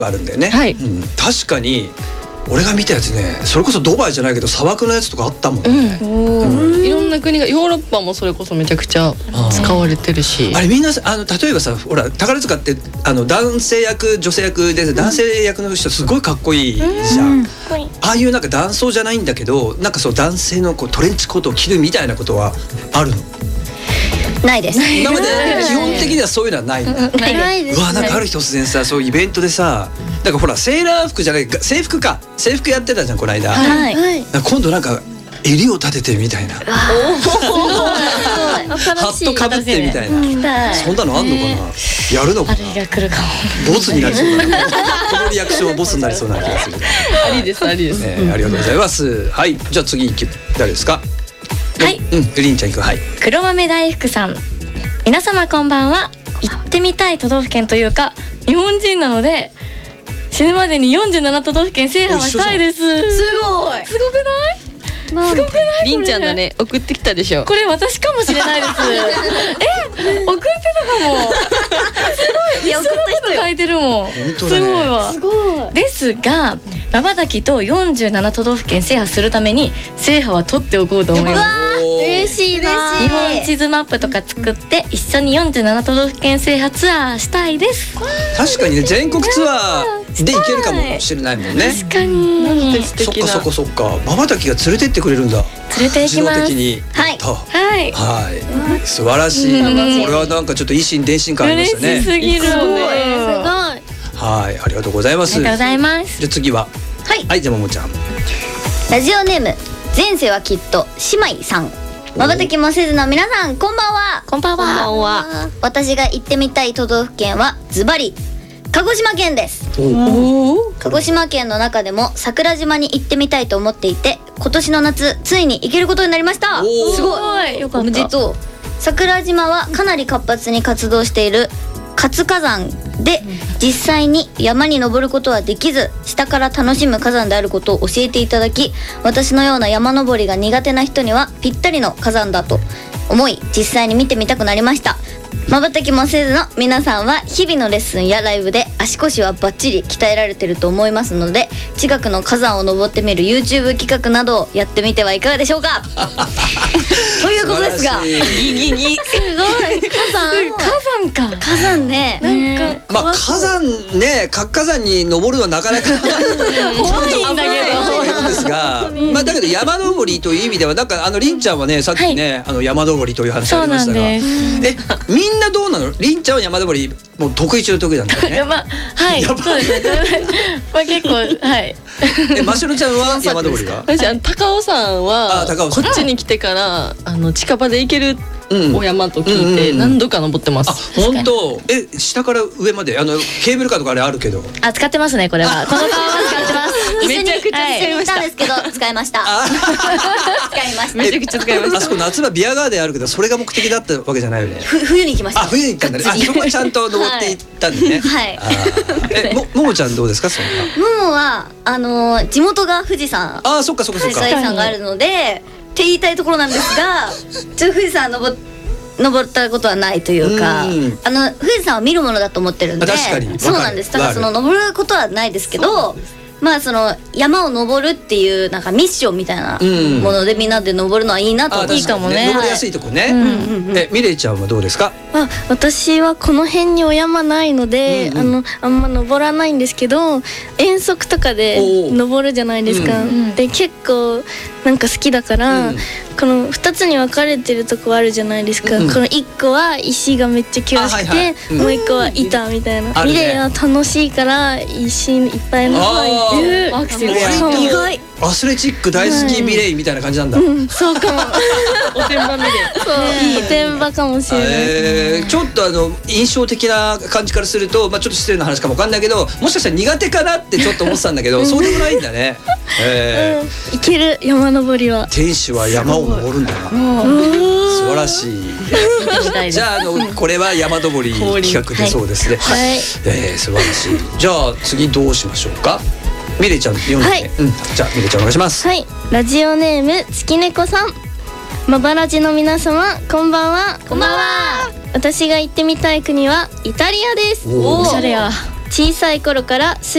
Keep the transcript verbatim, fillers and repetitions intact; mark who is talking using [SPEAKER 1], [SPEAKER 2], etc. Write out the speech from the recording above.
[SPEAKER 1] あるんだよね、
[SPEAKER 2] はい
[SPEAKER 1] うん、確かに俺が見たやつね、それこそドバイじゃないけど砂漠のやつとかあったもんね、
[SPEAKER 2] うんうん、いろんな国が、ヨーロッパもそれこそめちゃくちゃ使われてるし、
[SPEAKER 1] あれみんなあの例えばさ、ほら宝塚ってあの男性役女性役で、男性役の人すごいかっこいいじゃん、うん、ああいうなんか男装じゃないんだけど、なんかそう男性のこうトレンチコートを着るみたいなことはあるの？
[SPEAKER 3] ないです。
[SPEAKER 1] 今まで基本的にはそういうのはないんだ。
[SPEAKER 3] ないです。
[SPEAKER 1] うわ、なんかある日突然さ、そういうイベントでさ、なんかほらセーラー服じゃない制服か制服やってたじゃんこの間、
[SPEAKER 3] はい、
[SPEAKER 1] 今度なんか襟を立ててみたいな、ハットかぶってみたいな、そんなのあんのかな、やるのかな、
[SPEAKER 3] あれが来るか
[SPEAKER 1] も、ボスになりそうだなこのリアクションはボスになりそうな気がする
[SPEAKER 2] ありですありです、
[SPEAKER 1] ね、ありがとうございます。はい、じゃあ次誰ですか？
[SPEAKER 3] はい、
[SPEAKER 1] うん、りんちゃんいく。はい、
[SPEAKER 3] 黒豆大福さん、皆様こんばんは。行ってみたい都道府県というか日本人なので死ぬまでによんじゅうなな都道府県制覇はしたいです。すごい、すごくない？すごくない？
[SPEAKER 2] りんちゃんだね、送ってきたでしょ。
[SPEAKER 3] これ私かもしれないですえ、送ってたかもすごい、いや送った人書いてるもん、ね、すごいわ。すごいですが、瞬きとよんじゅうなな都道府県制覇するために制覇は取っておこうと思います。嬉しいな。日本地図マップとか作って一緒によんじゅうなな都道府県制覇ツアーしたいです。
[SPEAKER 1] 確かにね、全国ツアーで行けるかもしれないもんね。
[SPEAKER 3] 確かに。
[SPEAKER 1] そっかそっかそっか。瞬きが連れてってくれるんだ。
[SPEAKER 3] 連れて行きます。
[SPEAKER 1] 自動的に。
[SPEAKER 3] はい。はい
[SPEAKER 1] はい。素晴らしい。これはなんかちょっと維新伝心感ありましたね。
[SPEAKER 3] 嬉しすぎる。すごい。
[SPEAKER 1] はい、ありがとうございます。
[SPEAKER 3] ありがとうございます。
[SPEAKER 1] じゃあ次は。はい。はい、じゃあももちゃん。
[SPEAKER 3] ラジオネーム前世はきっと姉妹さん。瞬きもせずの皆さん、こんばんは。こんばんは。私が行ってみたい都道府県はズバリ鹿児島県です。鹿児島県の中でも桜島に行ってみたいと思っていて、今年の夏ついに行けることになりました。すごい、よかった。実は桜島はかなり活発に活動している活火山で、実際に山に登ることはできず、下から楽しむ火山であることを教えていただき、私のような山登りが苦手な人にはぴったりの火山だと思い、実際に見てみたくなりました。瞬きもせずの皆さんは日々のレッスンやライブで足腰はバッチリ鍛えられてると思いますので、近くの火山を登ってみる YouTube 企画などをやってみてはいかがでしょうかということですが、ギギギすごい、火山火山か、火山ね、なんか
[SPEAKER 1] まあ火山ね、活火山に登るのはなかなか
[SPEAKER 3] 怖いんだけど
[SPEAKER 1] ですが、まあだけど山登りという意味ではなんかあのりんちゃんはね、さっきね、あの山登りという話ありましたが、えみんなどうなの？りんちゃんは山登りもう得意中の得意なんだよね。
[SPEAKER 3] まあはいそうですね。まあ結構はい。
[SPEAKER 1] えましろちゃんは山登りは？
[SPEAKER 2] 私あの高尾山はこっちに来てからあの近場で行けるお山と聞いて何度か登ってます。
[SPEAKER 1] あ、本当？え下から上まであのケーブルカーとかあれあるけど。
[SPEAKER 3] あ、使ってますねこれは。この川は使ってます。
[SPEAKER 2] めちゃくちゃ使いました。
[SPEAKER 3] んですけど使いました。使いました。
[SPEAKER 2] めちゃくちゃ使いました。
[SPEAKER 1] あそこ夏場ビアガーデンあるけどそれが目的だったわけじゃないよね。
[SPEAKER 3] 冬に行きました。
[SPEAKER 1] あ、冬に行ったんだね。あ、そこちゃんと登っていったんだね。
[SPEAKER 3] はい。
[SPEAKER 1] え、もももちゃんどうですかそんな。
[SPEAKER 3] ももはあの地元が富士山。
[SPEAKER 1] あ、そっかそっかそっか。
[SPEAKER 3] 富士山があるのでって言いたいところなんですが、ちょっと富士山登登ったことはないというか、あの富士山は見るものだと思ってるんで。
[SPEAKER 1] 確かに。
[SPEAKER 3] そうなんです。ただその登ることはないですけど。まあその山を登るっていうなんかミッションみたいなものでみんなで登るのはいいなと思う。いいかもね。
[SPEAKER 1] 登りやすいとこね。え、ミレイちゃんはどうですか？
[SPEAKER 4] あ、私はこの辺にお山ないので、あのあんま登らないんですけど、遠足とかで登るじゃないですか。で結構なんか好きだから、このふたつに分かれてるとこあるじゃないですか。このいっこは石がめっちゃ険しくて、もういっこは板みたいな。ミレイは楽しいから石いっぱいの方行って。アクセル
[SPEAKER 3] 意外。
[SPEAKER 1] アスレチック大好きミレイみたいな感じなんだ。
[SPEAKER 4] そうかも。
[SPEAKER 2] おてんばミレイ。
[SPEAKER 4] そう、おてんばかもしれない。
[SPEAKER 1] ちょっとあの印象的な感じからすると、まあちょっと失礼な話かもわかんないけど、もしかしたら苦手かなってちょっと思ってたんだけど、そうでもないんだね。
[SPEAKER 4] いける山登りは。
[SPEAKER 1] 天使は山を登るんだな。素晴らしい。じゃああのこれは山登り企画でそうですね。はい。え素晴らしい。じゃあ次どうしましょうか。ミレイちゃん読んで、はい、うん、じゃあミレイちゃんお願いします。
[SPEAKER 4] はい、ラジオネーム月猫さん、まばらじの皆様こんばんは。
[SPEAKER 3] こんばんは。
[SPEAKER 4] 私が行ってみたい国はイタリアです。
[SPEAKER 3] おしゃれや。 小さい頃から